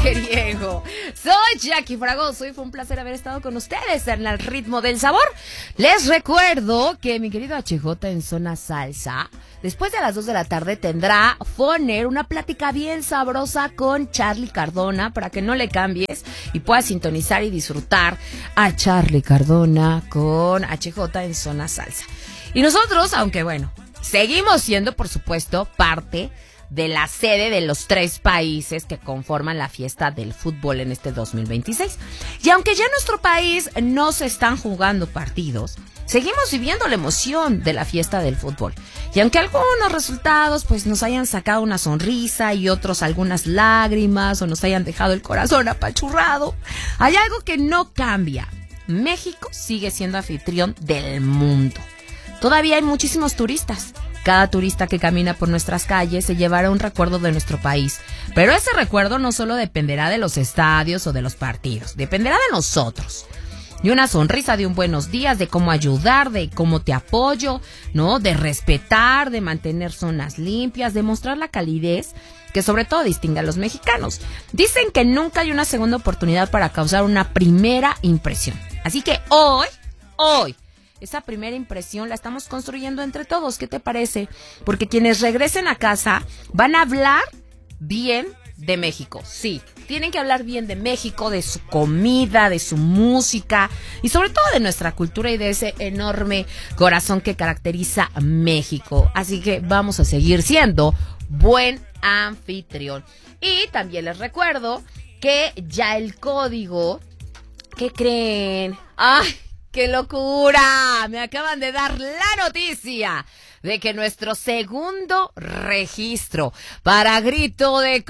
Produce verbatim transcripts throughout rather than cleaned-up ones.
mujeriego. Soy Jackie Fragoso y fue un placer haber estado con ustedes en el ritmo del sabor. Les recuerdo que mi querido H J en Zona Salsa, después de las dos de la tarde tendrá Foner, una plática bien sabrosa con Charlie Cardona, para que no le cambies y puedas sintonizar y disfrutar a Charlie Cardona con H J en Zona Salsa. Y nosotros, aunque bueno, seguimos siendo por supuesto parte de la sede de los tres países que conforman la fiesta del fútbol en este dos mil veintiséis. Y aunque ya en nuestro país no se están jugando partidos, seguimos viviendo la emoción de la fiesta del fútbol. Y aunque algunos resultados pues nos hayan sacado una sonrisa y otros algunas lágrimas o nos hayan dejado el corazón apachurrado, hay algo que no cambia. México sigue siendo anfitrión del mundo. Todavía hay muchísimos turistas. Cada turista que camina por nuestras calles se llevará un recuerdo de nuestro país. Pero ese recuerdo no solo dependerá de los estadios o de los partidos, dependerá de nosotros. De una sonrisa, de un buenos días, de cómo ayudar, de cómo te apoyo, ¿no? De respetar, de mantener zonas limpias, de mostrar la calidez que sobre todo distingue a los mexicanos. Dicen que nunca hay una segunda oportunidad para causar una primera impresión. Así que hoy, hoy, esa primera impresión la estamos construyendo entre todos. ¿Qué te parece? Porque quienes regresen a casa van a hablar bien de México. Sí, tienen que hablar bien de México, de su comida, de su música y sobre todo de nuestra cultura y de ese enorme corazón que caracteriza a México. Así que vamos a seguir siendo buen anfitrión. Y también les recuerdo que ya el código, ¿qué creen? ¡Ay! ¡Qué locura! Me acaban de dar la noticia de que nuestro segundo registro para Grito de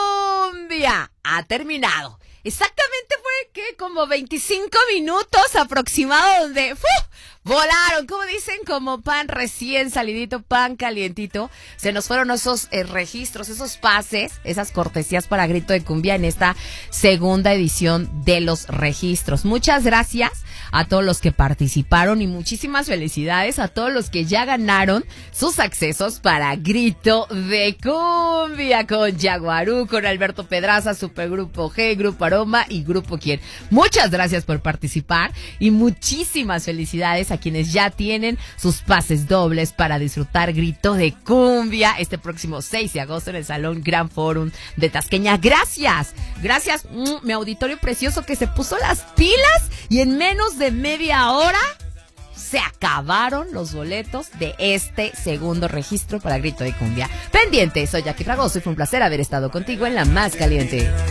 Cumbia ha terminado. Exactamente fue que como veinticinco minutos aproximado donde ¡fu! Volaron, como dicen, como pan recién salidito, pan calientito. Se nos fueron esos eh, registros, esos pases, esas cortesías para Grito de Cumbia en esta segunda edición de los registros. Muchas gracias a todos los que participaron y muchísimas felicidades a todos los que ya ganaron sus accesos para Grito de Cumbia con Yaguarú, con Alberto Pedraza, Supergrupo G, Grupo Aroma y Grupo Quién. Muchas gracias por participar y muchísimas felicidades a quienes ya tienen sus pases dobles para disfrutar Grito de Cumbia este próximo seis de agosto en el Salón Gran Forum de Tasqueña. Gracias, gracias, mm, mi auditorio precioso que se puso las pilas y en menos de media hora se acabaron los boletos de este segundo registro para Grito de Cumbia. Pendiente, soy Jackie Fragoso y fue un placer haber estado contigo en La Más Caliente.